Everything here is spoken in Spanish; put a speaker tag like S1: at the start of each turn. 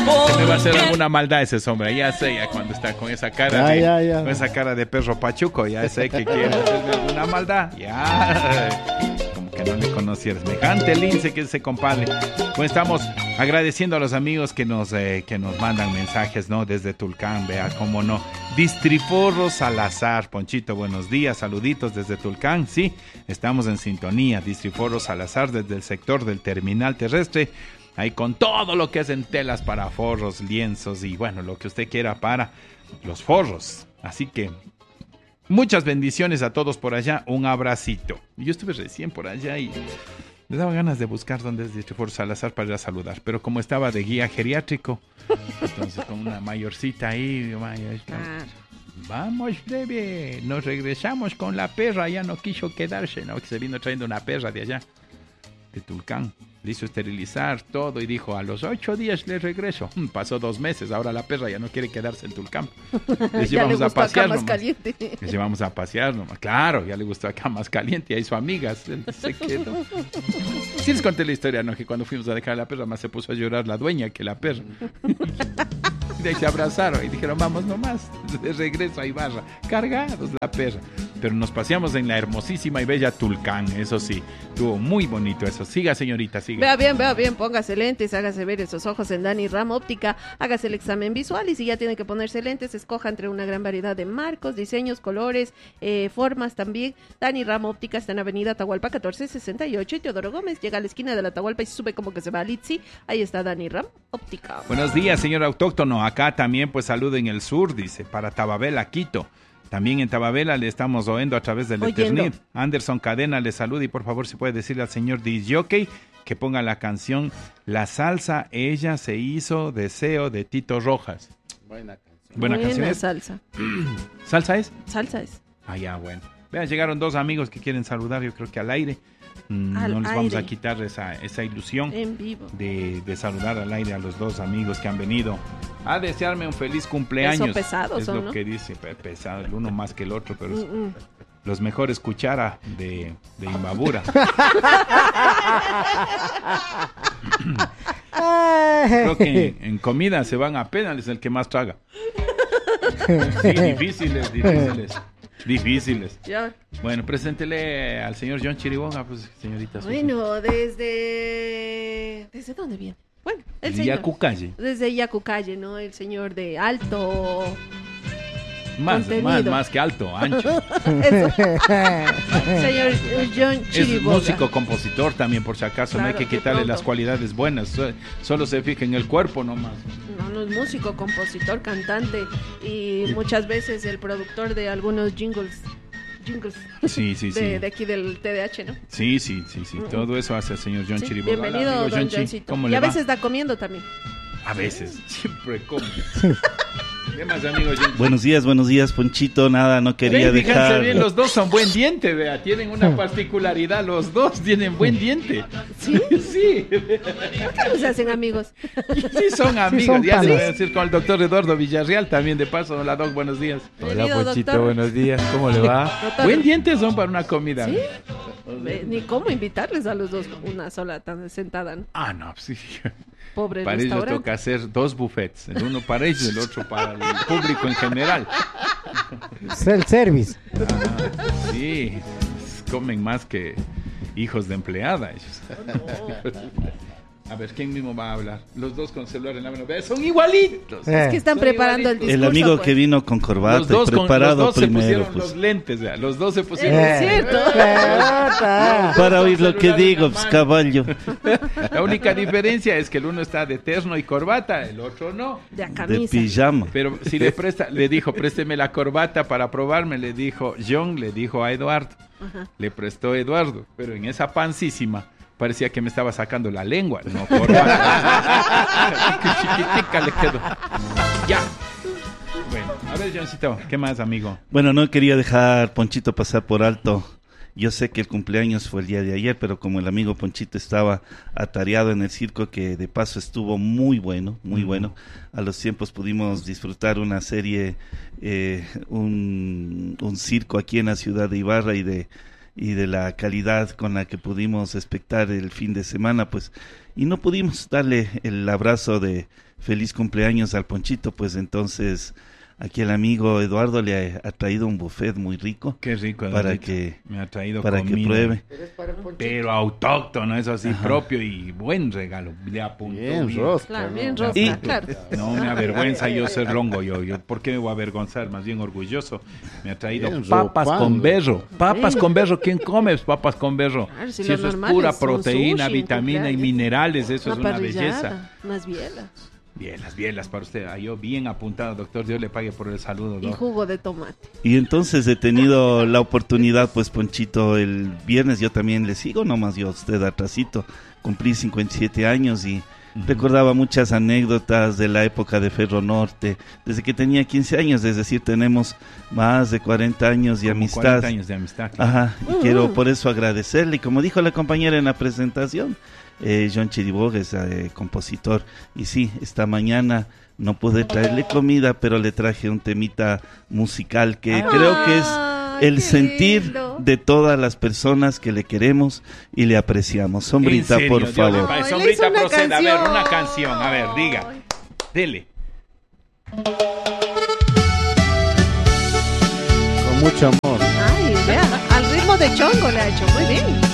S1: Que me va a hacer alguna maldad ese hombre, ya sé, ya cuando está con esa cara con esa cara de perro pachuco, ya sé que quiere hacerme alguna maldad, como que no le conociera semejante lince que ese compadre. Pues estamos agradeciendo a los amigos que nos mandan mensajes, ¿no? Desde Tulcán, vea, cómo no. Distriforro Salazar, Ponchito, buenos días, saluditos desde Tulcán, sí, estamos en sintonía. Distriforro Salazar desde el sector del terminal terrestre, ahí con todo lo que hacen telas para forros, lienzos y bueno, lo que usted quiera para los forros. Así que muchas bendiciones a todos por allá, un abracito. Yo estuve recién por allá y me daba ganas de buscar dónde es Distriforro Salazar para ir a saludar, pero como estaba de guía geriátrico, entonces con una mayorcita ahí, vamos breve, nos regresamos con la perra, ya no quiso quedarse, ¿no? Que se vino trayendo una perra de allá, de Tulcán. Le hizo esterilizar todo y dijo, a los 8 días le regreso. Pasó 2 meses, ahora la perra ya no quiere quedarse en Tulcán. Les llevamos a pasear nomás. Les llevamos a pasear nomás. Claro, ya le gustó acá más caliente, ahí su amiga se quedó. Sí les conté la historia, ¿no? Que cuando fuimos a dejar a la perra, más se puso a llorar la dueña que la perra. Y de ahí se abrazaron y dijeron, vamos nomás, de regreso a Ibarra, cargados la perra. Pero nos paseamos en la hermosísima y bella Tulcán, eso sí, estuvo muy bonito eso. Siga, señorita, siga.
S2: Vea bien, póngase lentes, hágase ver esos ojos en Dani Ram Óptica, hágase el examen visual y si ya tiene que ponerse lentes, escoja entre una gran variedad de marcos, diseños, colores, formas también. Dani Ram Óptica está en Avenida Atahualpa 1468 y Teodoro Gómez llega a la esquina de la Atahualpa y se sube como que se va a Litsi, ahí está Dani Ram Óptica.
S1: Buenos días, señor autóctono, acá también pues saludo en el sur, dice, para Tababela, Quito. También en Tababela le estamos oyendo a través del Eternit. Anderson Cadena le saluda y por favor si puede decirle al señor DJ que ponga la canción La salsa ella se hizo deseo de Tito Rojas.
S2: Buena
S1: canción es.
S2: Salsa.
S1: ¿Salsa es?
S2: Salsa es.
S1: Ah, ya, bueno. Vean, llegaron 2 amigos que quieren saludar, yo creo que al aire. No les vamos a quitar esa ilusión
S2: en vivo
S1: de saludar al aire a los 2 amigos que han venido a desearme un feliz cumpleaños.
S2: Eso pesados,
S1: es lo
S2: ¿no?
S1: que dice, pesado, el uno más que el otro, pero los mejores cuchara de Imbabura. Creo que en comida se van a penales el que más traga. Sí, difíciles.
S2: Ya.
S1: Bueno, preséntele al señor John Chiriboga, pues, señorita.
S2: Bueno, ¿desde dónde viene? Bueno, el señor.
S1: Yacucalle.
S2: Desde Yacucalle, ¿no? El señor de alto
S1: más que alto, ancho.
S2: Señor John Chiriboga.
S1: Es músico, compositor también, por si acaso. Claro, no hay que quitarle las cualidades buenas. Solo se fija en el cuerpo nomás.
S2: No es músico, compositor, cantante y muchas veces el productor de algunos jingles.
S1: Sí.
S2: De aquí del TDH, ¿no?
S1: Sí. Todo eso hace el señor John Chiriboga.
S2: Bienvenido, don Johncito.
S1: ¿Cómo
S2: y
S1: le
S2: a
S1: va?
S2: veces da comiendo también.
S1: A veces, siempre come. ¿Qué más, amigo John?
S3: Buenos días, Ponchito. Nada, no quería dejar.
S1: Fíjense bien, los 2 son buen diente, vea. Tienen una particularidad, los 2 tienen buen diente.
S2: ¿Sí?
S1: Sí.
S2: ¿Por qué no se hacen amigos?
S1: Sí, son amigos. Ya se voy a decir con el doctor Eduardo Villarreal también, de paso. Hola, Doc, buenos días.
S4: Hola, Ponchito, buenos días. ¿Cómo le va?
S2: Doctor.
S1: Buen diente son para una comida.
S2: ¿Sí? Ni cómo invitarles a los 2 una sola tan sentada, ¿no?
S1: Ah, no, sí.
S2: Pobre
S1: para ellos toca hacer 2 buffets, el uno para ellos y el otro para el público en general.
S4: Self-service.
S1: Sí, comen más que hijos de empleada ellos. A ver, ¿quién mismo va a hablar? Los 2 con celular en la mano. Son igualitos.
S2: Es que están preparando el discurso.
S3: El amigo
S2: pues.
S3: Que vino con corbata
S1: los dos
S3: preparado
S1: los dos
S3: primero.
S1: Se pusieron
S3: pues.
S1: los lentes, ¿verdad? Los 2 se pusieron.
S2: Es cierto.
S3: Para oír lo que digo, pues, caballo.
S1: La única diferencia es que el uno está de terno y corbata, el otro no.
S2: De camisa.
S3: De pijama.
S1: Pero si le dijo, présteme la corbata para probarme, le dijo John, le dijo a Eduardo.
S2: Ajá.
S1: Le prestó Eduardo, pero en esa pancísima parecía que me estaba sacando la lengua, no corbata. Qué chiquitica le quedó. Ya. Bueno, a ver, Johncito, ¿qué más, amigo?
S3: Bueno, no quería dejar Ponchito pasar por alto. Yo sé que el cumpleaños fue el día de ayer, pero como el amigo Ponchito estaba atareado en el circo, que de paso estuvo muy bueno, a los tiempos pudimos disfrutar una serie, un circo aquí en la ciudad de Ibarra y de y de la calidad con la que pudimos espectar el fin de semana, pues, y no pudimos darle el abrazo de feliz cumpleaños al Ponchito, pues entonces aquí el amigo Eduardo le ha traído un buffet muy rico.
S1: Qué rico,
S3: para que
S1: me ha traído
S3: para
S1: comida,
S3: que pruebe.
S1: Pero autóctono, eso sí, propio y buen regalo. Le apuntó
S2: bien rosca. Claro, bien rosca, claro.
S1: No me avergüenza yo ser longo, yo ¿por qué me voy a avergonzar? Más bien orgulloso. Me ha traído bien papas con berro. Papas con berro, ¿quién come papas con berro?
S2: Claro,
S1: si eso es pura proteína,
S2: sushi,
S1: vitamina y minerales, eso es una belleza.
S2: Unas bielas.
S1: Bielas para usted. Yo bien apuntado, doctor. Dios le pague por el saludo.
S2: Y jugo de tomate.
S3: Y entonces he tenido la oportunidad, pues Ponchito, el viernes yo también le sigo, nomás yo a usted atrasito. Cumplí 57 años y recordaba muchas anécdotas de la época de Ferro Norte, desde que tenía 15 años, es decir, tenemos más de 40 años de amistad.
S1: 40 años de amistad. Claro.
S3: Ajá, y quiero por eso agradecerle. Y como dijo la compañera en la presentación, John Chiribog es compositor, y sí, esta mañana no pude traerle comida, pero le traje un temita musical que creo que es el sentir lindo de todas las personas que le queremos y le apreciamos. Sombrita, por favor.
S1: Sombrita, proceda, a ver, una canción, a ver, diga, dele.
S4: Con mucho amor.
S2: Ay, vea, al ritmo de chongo le ha hecho muy bien.